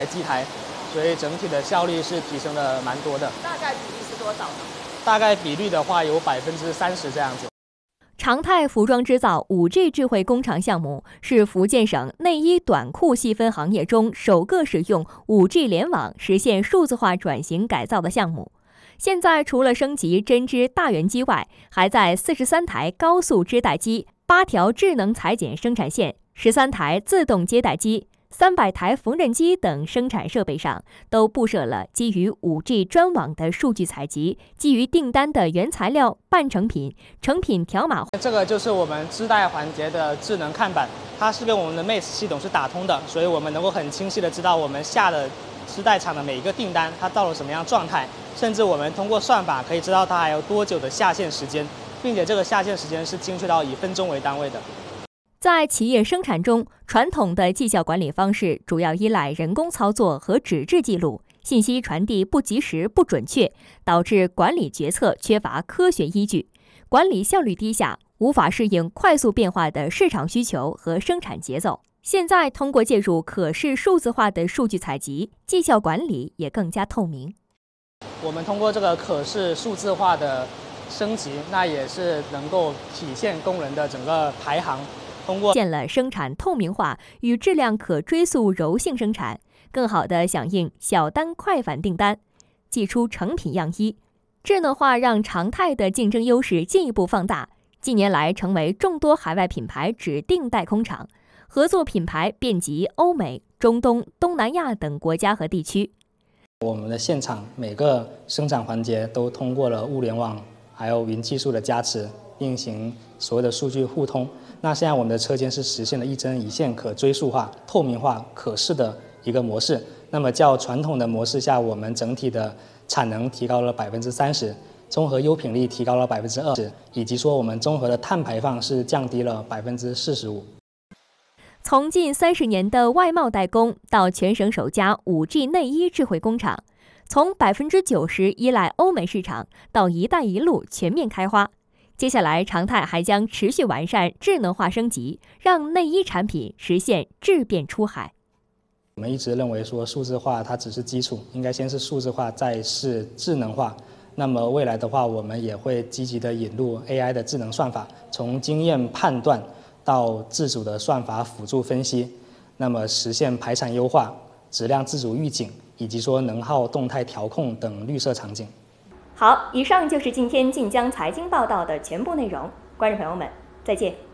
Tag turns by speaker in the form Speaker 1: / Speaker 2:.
Speaker 1: 机台，所以整体的效率是提升了蛮多的。
Speaker 2: 大概比例是多少呢？
Speaker 1: 大概比率的话有30%这样子。
Speaker 3: 常泰服装织造 5G 智慧工厂项目是福建省内衣短裤细分行业中首个使用 5G 联网实现数字化转型改造的项目。现在除了升级针织大圆机外，还在43台高速织带机、8条智能裁剪生产线、13台自动接待机、300台缝纫机等生产设备上，都布设了基于 5G 专网的数据采集，基于订单的原材料、半成品、成品条码。
Speaker 1: 这个就是我们织带环节的智能看板，它是跟我们的 MACE 系统是打通的，所以我们能够很清晰的知道我们下的织带厂的每一个订单，它到了什么样状态，甚至我们通过算法可以知道它还有多久的下线时间，并且这个下线时间是精确到以分钟为单位的。
Speaker 3: 在企业生产中，传统的绩效管理方式主要依赖人工操作和纸质记录，信息传递不及时、不准确，导致管理决策缺乏科学依据，管理效率低下，无法适应快速变化的市场需求和生产节奏。现在通过介入可视数字化的数据采集，绩效管理也更加透明。
Speaker 1: 我们通过这个可视数字化的升级，那也是能够体现工人的整个排行。通过
Speaker 3: 实现了生产透明化与质量可追溯柔性生产，更好地响应小单快返订单，寄出成品样衣。智能化让常泰的竞争优势进一步放大，近年来成为众多海外品牌指定代工厂，合作品牌遍及欧美、中东、东南亚等国家和地区。
Speaker 1: 我们的现场每个生产环节都通过了物联网还有云技术的加持，并行所有的数据互通。那现在我们的车间是实现了一针一线可追溯化、透明化、可视的一个模式。那么较传统的模式下，我们整体的产能提高了30%，综合优品率提高了20%，以及说我们综合的碳排放是降低了45%。
Speaker 3: 从近30年的外贸代工到全省首家 5G 内衣智慧工厂，从90%依赖欧美市场到一带一路全面开花。接下来，常泰还将持续完善智能化升级，让内衣产品实现质变出海。
Speaker 1: 我们一直认为说数字化它只是基础，应该先是数字化，再是智能化。那么未来的话，我们也会积极的引入 AI 的智能算法，从经验判断到自主的算法辅助分析，那么实现排产优化、质量自主预警，以及说能耗动态调控等绿色场景。
Speaker 3: 好，以上就是今天晋江财经报道的全部内容，观众朋友们，再见。